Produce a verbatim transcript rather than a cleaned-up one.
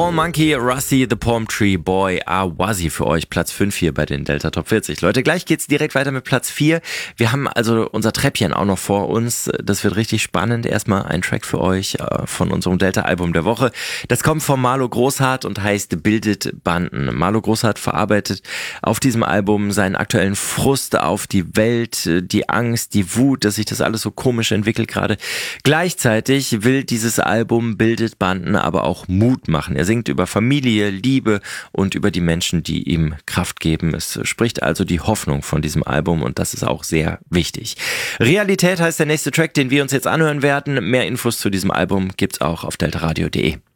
Small Monkey, Rusty, The Palm Tree Boy, Awazi für euch. Platz fünf hier bei den Delta Top vierzig. Leute, gleich geht's direkt weiter mit Platz vier. Wir haben also unser Treppchen auch noch vor uns. Das wird richtig spannend. Erstmal ein Track für euch von unserem Delta-Album der Woche. Das kommt von Marlo Großhardt und heißt Bildet Banden. Marlo Großhardt verarbeitet auf diesem Album seinen aktuellen Frust auf die Welt, die Angst, die Wut, dass sich das alles so komisch entwickelt gerade. Gleichzeitig will dieses Album Bildet Banden aber auch Mut machen. Er singt über Familie, Liebe und über die Menschen, die ihm Kraft geben. Es spricht also die Hoffnung von diesem Album und das ist auch sehr wichtig. Realität heißt der nächste Track, den wir uns jetzt anhören werden. Mehr Infos zu diesem Album gibt's auch auf deltaradio punkt de.